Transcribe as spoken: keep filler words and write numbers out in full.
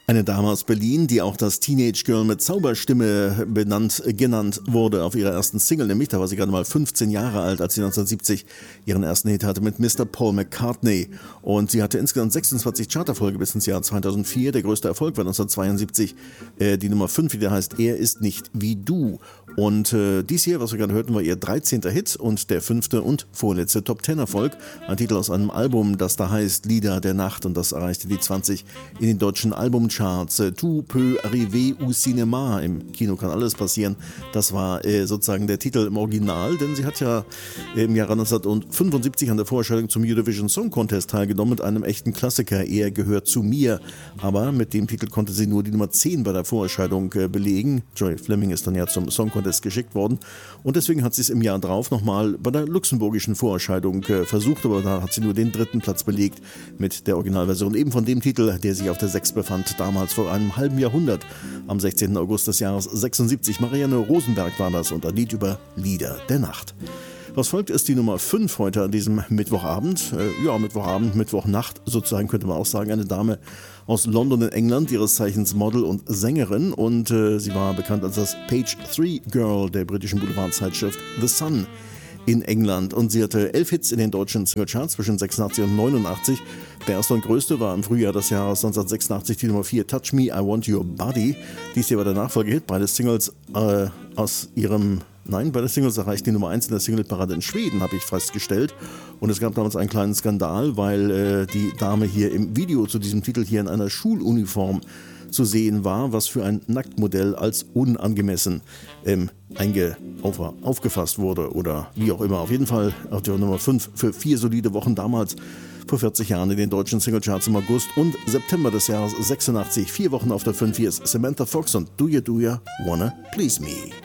Eine Dame aus Berlin, die auch das Teenage Girl mit Zauberstimme benannt, genannt wurde auf ihrer ersten Single, nämlich da war sie gerade mal fünfzehn Jahre alt, als sie neunzehnhundertsiebzig ihren ersten Hit hatte mit Mister Paul McCartney. Und sie hatte insgesamt sechsundzwanzig Charterfolge bis ins Jahr zweitausendvier. Der größte Erfolg war neunzehnhundertzweiundsiebzig äh, die Nummer fünf, wie der heißt, Er ist nicht wie du. Und äh, dies hier, was wir gerade hörten, war ihr dreizehnter Hit und der fünfte und vorletzte Top-Ten-Erfolg. Ein Titel aus einem Album, das da heißt Lieder der Nacht, und das erreichte die zwanzig in den deutschen Albumcharts. Äh, Tout peut arriver au cinéma, im Kino kann alles passieren. Das war äh, sozusagen der Titel im Original, denn sie hat ja im Jahre neunzehnhundertfünfundsiebzig an der Vorstellung zum Eurovision Song Contest teilgenommen mit einem echten Klassiker, Er gehört zu mir. Aber mit dem Titel konnte sie nur die Nummer zehn bei der Vorentscheidung äh, belegen. Joy Fleming ist dann ja zum Song Contest geschickt worden und deswegen hat sie es im Jahr drauf nochmal bei der luxemburgischen Vorentscheidung äh, versucht, aber da hat sie nur den dritten Platz belegt mit der Originalversion, eben von dem Titel, der sich auf der sechs befand, damals vor einem halben Jahrhundert, am sechzehnten August des Jahres sechsundsiebzig. Marianne Rosenberg war das und ein Lied über Lieder der Nacht. Was folgt, ist die Nummer fünf heute an diesem Mittwochabend. Äh, ja, Mittwochabend, Mittwochnacht sozusagen, könnte man auch sagen. Eine Dame aus London in England, ihres Zeichens Model und Sängerin. Und äh, sie war bekannt als das Page Three Girl der britischen Boulevardzeitschrift The Sun in England. Und sie hatte elf Hits in den deutschen Singlecharts zwischen sechsundachtzig und neunundachtzig. Der erste und größte war im Frühjahr des Jahres neunzehnhundertsechsundachtzig die Nummer vier, Touch Me, I Want Your Body. Dies hier war der Nachfolgehit, beide Singles äh, aus ihrem... Nein, bei der Singles erreicht die Nummer eins in der Singleparade in Schweden, habe ich festgestellt. Und es gab damals einen kleinen Skandal, weil äh, die Dame hier im Video zu diesem Titel hier in einer Schuluniform zu sehen war, was für ein Nacktmodell als unangemessen ähm, einge auf, aufgefasst wurde oder wie auch immer. Auf jeden Fall auf der Nummer fünf für vier solide Wochen damals vor vierzig Jahren in den deutschen Singlecharts im August und September des Jahres sechsundachtzig. Vier Wochen auf der fünf. Hier ist Samantha Fox und Do Ya Do Ya Wanna Please Me.